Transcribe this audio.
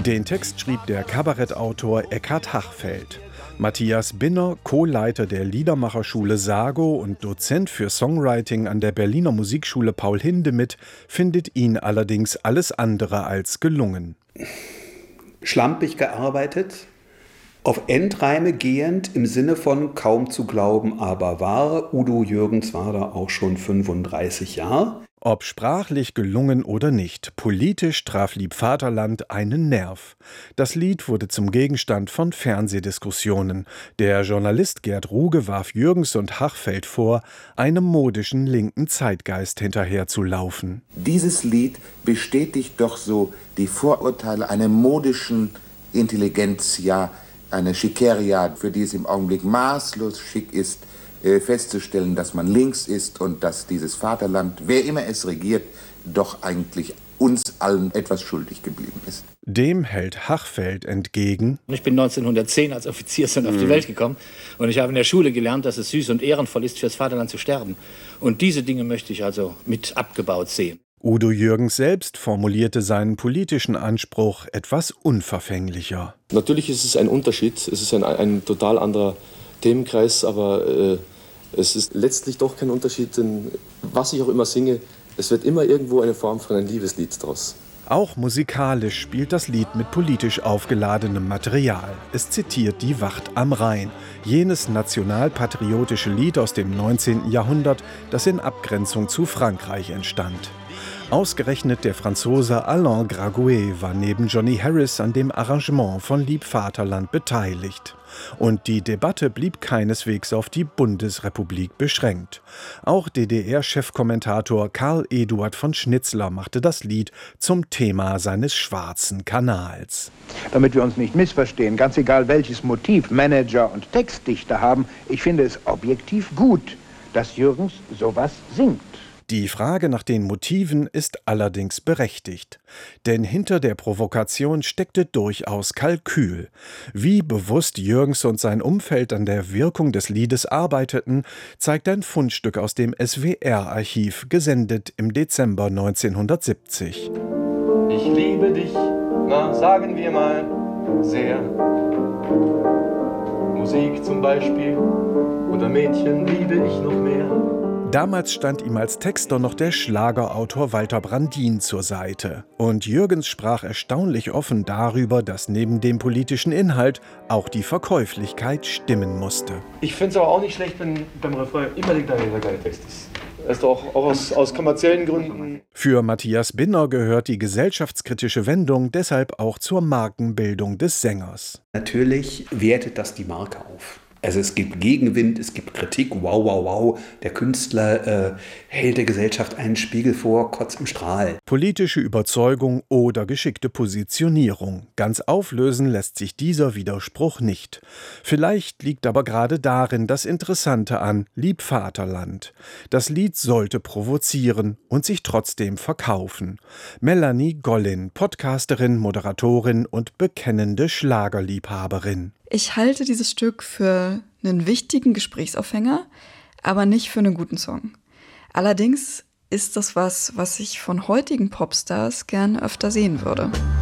Den Text schrieb der Kabarettautor Eckhard Hachfeld. Matthias Binner, Co-Leiter der Liedermacherschule SAGO und Dozent für Songwriting an der Berliner Musikschule Paul Hindemith, findet ihn allerdings alles andere als gelungen. Schlampig gearbeitet, auf Endreime gehend im Sinne von kaum zu glauben, aber wahr. Udo Jürgens war da auch schon 35 Jahre. Ob sprachlich gelungen oder nicht, politisch traf Liebvaterland einen Nerv. Das Lied wurde zum Gegenstand von Fernsehdiskussionen. Der Journalist Gerd Ruge warf Jürgens und Hachfeld vor, einem modischen linken Zeitgeist hinterherzulaufen. Dieses Lied bestätigt doch so die Vorurteile einer modischen Intelligenzia, eine Schickeria, für die es im Augenblick maßlos schick ist, festzustellen, dass man links ist und dass dieses Vaterland, wer immer es regiert, doch eigentlich uns allen etwas schuldig geblieben ist. Dem hält Hachfeld entgegen: Ich bin 1910 als Offizierssohn auf die Welt gekommen und ich habe in der Schule gelernt, dass es süß und ehrenvoll ist, fürs Vaterland zu sterben. Und diese Dinge möchte ich also mit abgebaut sehen. Udo Jürgens selbst formulierte seinen politischen Anspruch etwas unverfänglicher. Natürlich ist es ein Unterschied, es ist ein total anderer Themenkreis, aber es ist letztlich doch kein Unterschied, denn was ich auch immer singe, es wird immer irgendwo eine Form von einem Liebeslied draus. Auch musikalisch spielt das Lied mit politisch aufgeladenem Material. Es zitiert die Wacht am Rhein, jenes nationalpatriotische Lied aus dem 19. Jahrhundert, das in Abgrenzung zu Frankreich entstand. Ausgerechnet der Franzose Alain Graguet war neben Johnny Harris an dem Arrangement von Liebvaterland beteiligt. Und die Debatte blieb keineswegs auf die Bundesrepublik beschränkt. Auch DDR-Chefkommentator Karl Eduard von Schnitzler machte das Lied zum Thema seines schwarzen Kanals. Damit wir uns nicht missverstehen, ganz egal welches Motiv Manager und Textdichter haben, ich finde es objektiv gut, dass Jürgens sowas singt. Die Frage nach den Motiven ist allerdings berechtigt. Denn hinter der Provokation steckte durchaus Kalkül. Wie bewusst Jürgens und sein Umfeld an der Wirkung des Liedes arbeiteten, zeigt ein Fundstück aus dem SWR-Archiv, gesendet im Dezember 1970. Ich liebe dich, na sagen wir mal, sehr. Musik zum Beispiel oder Mädchen liebe ich noch mehr. Damals stand ihm als Texter noch der Schlagerautor Walter Brandin zur Seite. Und Jürgens sprach erstaunlich offen darüber, dass neben dem politischen Inhalt auch die Verkäuflichkeit stimmen musste. Ich finde es aber auch nicht schlecht, wenn beim Refrain immer der gleiche Text ist. Das ist auch aus kommerziellen Gründen. Für Matthias Binner gehört die gesellschaftskritische Wendung deshalb auch zur Markenbildung des Sängers. Natürlich wertet das die Marke auf. Also es gibt Gegenwind, es gibt Kritik, wow, wow, wow. Der Künstler hält der Gesellschaft einen Spiegel vor, Kotz im Strahl. Politische Überzeugung oder geschickte Positionierung. Ganz auflösen lässt sich dieser Widerspruch nicht. Vielleicht liegt aber gerade darin das Interessante an Liebvaterland. Das Lied sollte provozieren und sich trotzdem verkaufen. Melanie Gollin, Podcasterin, Moderatorin und bekennende Schlagerliebhaberin. Ich halte dieses Stück für einen wichtigen Gesprächsaufhänger, aber nicht für einen guten Song. Allerdings ist das was ich von heutigen Popstars gern öfter sehen würde.